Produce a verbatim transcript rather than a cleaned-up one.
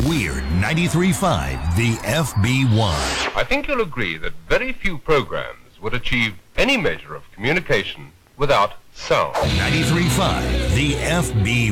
Weird ninety-three point five, the F B one. I think you'll agree that very few programs would achieve any measure of communication without sound. ninety-three point five, the F B